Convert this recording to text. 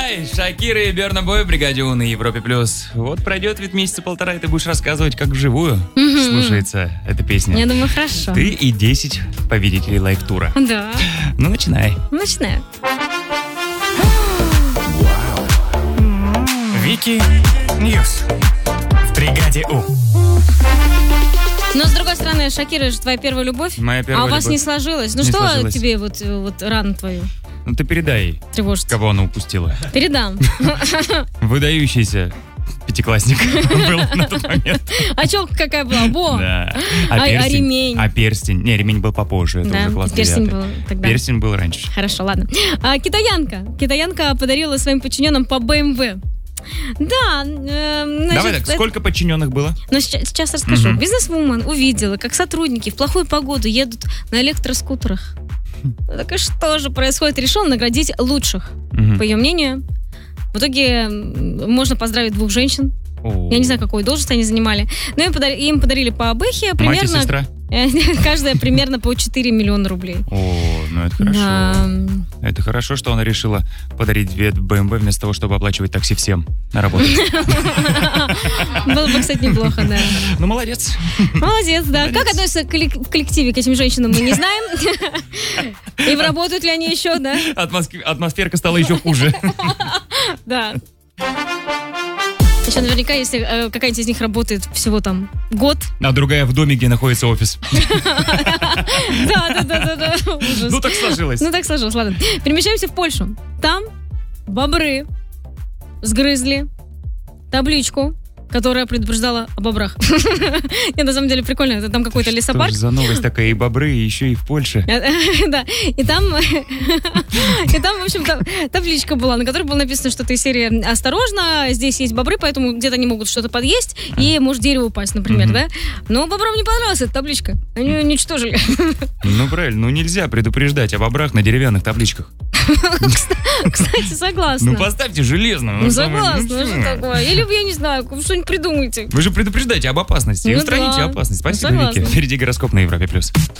Ай, Шакира и Берна Бой в бригаде У на Европе плюс. Вот пройдет ведь месяца полтора, и ты будешь рассказывать, как вживую слушается эта песня. Я думаю, хорошо. Ты и 10 победителей лайв-тура. Да. Ну, начинай. Начинаю. Вики Ньюс в бригаде У. Но с другой стороны, Шакира же твоя первая любовь. Моя первая А у вас любовь. не сложилось. Ну Не что сложилось. тебе вот рану твою Ну, ты передай ей, тревожит? кого она упустила. Передам. Выдающийся пятиклассник был на тот момент. А челка какая была? Во! Да. А ремень? А перстень? Не, ремень был попозже. Это Да, уже класс перстень 9. был тогда. Перстень был раньше. Хорошо, ладно. Китаянка подарила своим подчиненным по BMW. Да, значит... Давай так, сколько подчиненных было? Ну, сейчас расскажу. Бизнесвумен увидела, как сотрудники в плохую погоду едут на электроскутерах. Так и что же происходит? Решила наградить лучших, по ее мнению. В итоге можно поздравить 2 женщин. Я не знаю, какую должность они занимали. Но им подарили по Бэхе Мать и примерно... сестра? Каждая примерно по 4 миллиона рублей. О, ну это хорошо. Да. Это хорошо, что она решила подарить 2 BMW вместо того, чтобы оплачивать такси всем на работу. Было бы, кстати, неплохо, да. Ну, молодец. Молодец, да. Как относятся в коллективе к этим женщинам, мы не знаем. И работают ли они еще, да? Атмосферка стала еще хуже. Да. Еще наверняка, если какая-нибудь из них работает всего там год. А другая в доме, где находится офис. Да. Ужас. Ну, так сложилось. Ну, так сложилось, ладно. Перемещаемся в Польшу. Там бобры сгрызли табличку, которая предупреждала о бобрах. Нет, на самом деле прикольно. Это там какой-то лесопарк. Что же за новость такая? И бобры, и еще и в Польше. Да. И там, в общем, табличка была, на которой было написано, что ты серия «Осторожно, здесь есть бобры, поэтому где-то они могут что-то подъесть, и может дерево упасть, например, да? Но бобрам не понравилась эта табличка. Они ее уничтожили. Ну, правильно. Ну, нельзя предупреждать о бобрах на деревянных табличках. Кстати, согласна. Ну, поставьте железную. Ну, согласна, что такое? Или, я не знаю, что-нибудь придумайте. Вы же предупреждаете об опасности и Ну устраните да. опасность. Спасибо, Согласна. Вики. Впереди гороскоп на Европе+.